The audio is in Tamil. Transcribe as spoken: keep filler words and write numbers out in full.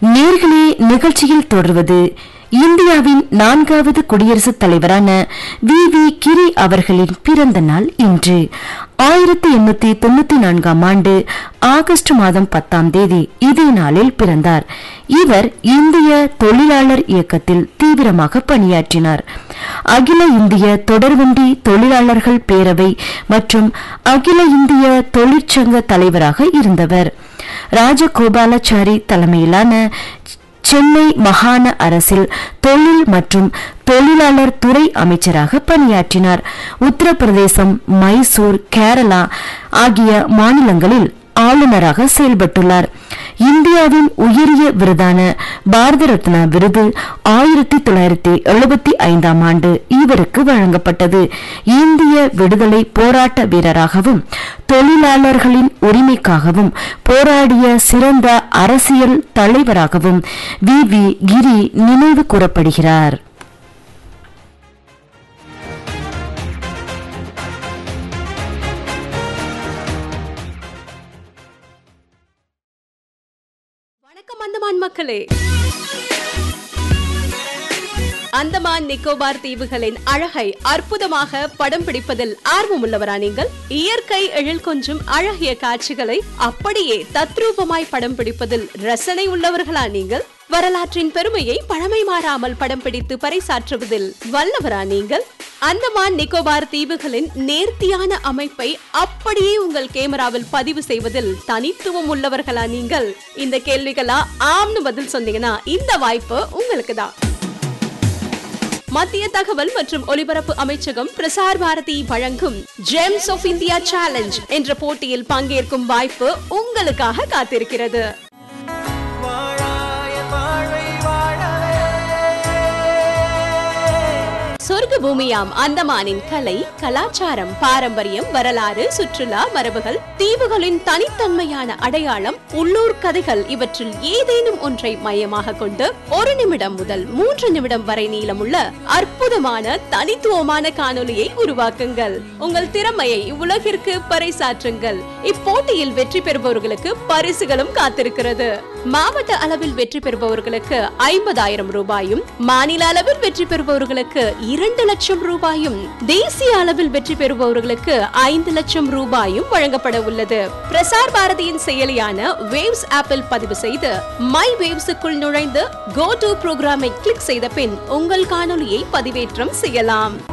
நேர்களே, நிகழ்ச்சியில் தொடர்வது இந்தியாவின் நான்காவது குடியரசுத் தலைவரான வி வி கிரி அவர்களின் பிறந்த நாள் இன்று. ஆயிரத்தி எண்ணூத்தி தொண்ணூத்தி நான்காம் ஆண்டு ஆகஸ்ட் மாதம் பத்தாம் தேதி இதே நாளில் பிறந்தார். இவர் இந்திய தொழிலாளர் இயக்கத்தில் தீவிரமாக பணியாற்றினார். அகில இந்திய தொடர்வண்டி தொழிலாளர்கள் பேரவை மற்றும் அகில இந்திய தொழிற்சங்க தலைவராக இருந்தவர். ராஜகோபாலாச்சாரி தலைமையிலான சென்னை மாகாண அரசில் தொழில் மற்றும் தொழிலாளர் துறை அமைச்சராக பணியாற்றினார். உத்தரப்பிரதேசம், மைசூர், கேரளா ஆகிய மாநிலங்களில் ஆளுநராக செயல்பட்டுள்ளார். இந்தியாவின் உயரிய விருதான பாரத ரத்னா விருது ஆயிரத்தி தொள்ளாயிரத்தி எழுபத்தி ஐந்தாம் ஆண்டு இவருக்கு வழங்கப்பட்டது. இந்திய விடுதலை போராட்ட வீரராகவும் தொழிலாளர்களின் உரிமைக்காகவும் போராடிய சிறந்த அரசியல் தலைவராகவும் வி வி கிரி நினைவு கூறப்படுகிறார். வணக்கம் அந்தமான் மக்களே. அந்தமான் நிக்கோபார் தீவுகளின் அழகை அற்புதமாக படம் பிடிப்பதில் ஆர்வமுள்ளவரா நீங்கள்? இயற்கை எழில் கொஞ்சும் அழகிய காட்சிகளை அப்படியே தத்ரூபமாய் படம் பிடிப்பதில் ரசனை உள்ளவர்களா நீங்கள்? வரலாற்றின் பெருமையை பழமை மாறாமல் படம் பிடித்து பறைசாற்றுவதில் வல்லவரா நீங்கள்? அந்தமான் நிக்கோபார் தீவுகளின் நேர்த்தியான அமைப்பை அப்படியே உங்கள் கேமராவில் பதிவு செய்வதில் தனித்துவம் உள்ளவர்களா நீங்கள்? இந்த கேள்விகளா ஆம்னு பதில் சொன்னீங்கன்னா இந்த வாய்ப்பு உங்களுக்கு தான். மத்திய தகவல் மற்றும் ஒலிபரப்பு அமைச்சகம் பிரசார் பாரதி வழங்கும் ஜெம்ஸ் ஆஃப் இந்தியா சேலஞ்ச் என்ற போட்டியில் பங்கேற்கும் வாய்ப்பு உங்களுக்காக காத்திருக்கிறது. சொர்க்க பூமியாம் அந்தமானின் கலை, கலாச்சாரம், பாரம்பரியம், வரலாறு, சுற்றுலா, மரபுகள், தீவுகளின் தனித்தன்மையான அடையாளம், உள்ளூர் கதைகள் இவற்றில் ஏதேனும் ஒன்றை மையமாக கொண்டு ஒரு நிமிடம் முதல் மூன்று நிமிடம் வரை நீளமுள்ள அற்புதமான தனித்துவமான காணொலியை உருவாக்குங்கள். உங்கள் திறமையை உலகிற்கு பறைசாற்றுங்கள். இப்போட்டியில் வெற்றி பெறுபவர்களுக்கு பரிசுகளும் காத்திருக்கிறது. மாவட்ட அளவில் வெற்றி பெறுபவர்களுக்கு ஐம்பதாயிரம் ரூபாயும், மாநில அளவில் வெற்றி பெறுபவர்களுக்கு இரண்டு லட்சம் ரூபாயும், தேசிய அளவில் வெற்றி பெறுபவர்களுக்கு ஐந்து லட்சம் ரூபாயும் வழங்கப்பட உள்ளது. பிரசார் பாரதியின் செயலியான வேவ்ஸ் ஆப்பில் பதிவு செய்து மை வேவ்ஸுக்குள் நுழைந்து கோ டு புரோகிராமை கிளிக் செய்த பின் உங்கள் காணொலியை பதிவேற்றம் செய்யலாம்.